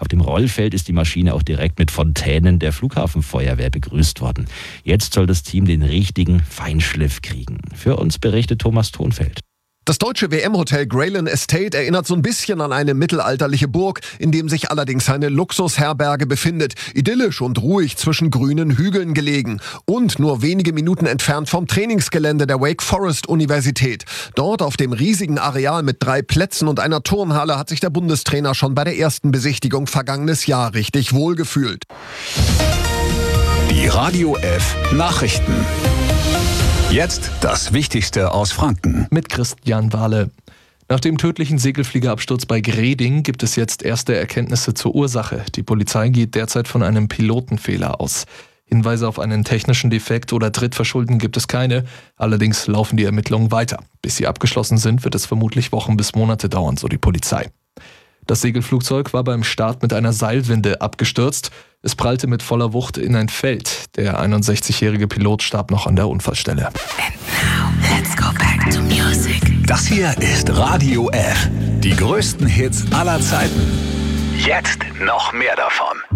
Auf dem Rollfeld ist die Maschine auch direkt mit Fontänen der Flughafenfeuerwehr begrüßt worden. Jetzt soll das Team den richtigen Feinschliff kriegen. Für uns berichtet Thomas Thonfeld. Das deutsche WM-Hotel Greyland Estate erinnert so ein bisschen an eine mittelalterliche Burg, in dem sich allerdings eine Luxusherberge befindet. Idyllisch und ruhig zwischen grünen Hügeln gelegen. Und nur wenige Minuten entfernt vom Trainingsgelände der Wake Forest Universität. Dort auf dem riesigen Areal mit 3 Plätzen und einer Turnhalle hat sich der Bundestrainer schon bei der ersten Besichtigung vergangenes Jahr richtig wohlgefühlt. Die Radio F Nachrichten. Jetzt das Wichtigste aus Franken. Mit Christian Wahle. Nach dem tödlichen Segelfliegerabsturz bei Greding gibt es jetzt erste Erkenntnisse zur Ursache. Die Polizei geht derzeit von einem Pilotenfehler aus. Hinweise auf einen technischen Defekt oder Drittverschulden gibt es keine. Allerdings laufen die Ermittlungen weiter. Bis sie abgeschlossen sind, wird es vermutlich Wochen bis Monate dauern, so die Polizei. Das Segelflugzeug war beim Start mit einer Seilwinde abgestürzt. Es prallte mit voller Wucht in ein Feld. Der 61-jährige Pilot starb noch an der Unfallstelle. And now, let's go back to music. Das hier ist Radio F. Die größten Hits aller Zeiten. Jetzt noch mehr davon.